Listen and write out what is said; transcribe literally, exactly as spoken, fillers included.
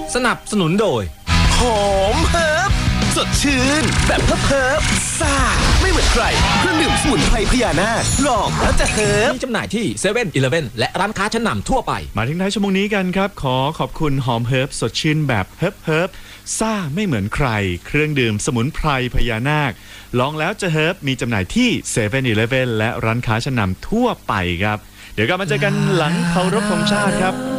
สนับสนุนโดยหอมเฮิร์บสดชื่นแบบเฮิร์บเฮิร์บซ่าไม่เหมือนใครเครื่องดื่มสมุนไพรพญานาคลองแล้วจะเฮิร์บมีจำหน่ายที่เซเว่นอีเลฟเว่นและร้านค้าชั้นนำทั่วไปมาถึงท้ายชั่วโมงนี้กันครับขอขอบคุณหอมเฮิร์บสดชื่นแบบเฮิร์บเฮิร์บซ่าไม่เหมือนใครเครื่องดื่มสมุนไพรพญานาคลองแล้วจะเฮิร์บมีจำหน่ายที่เซเว่นอีเลฟเว่นและร้านค้าชั้นนำทั่วไปครับเดี๋ยวกลับมาเจอกันหลังเคารพธงชาติครับ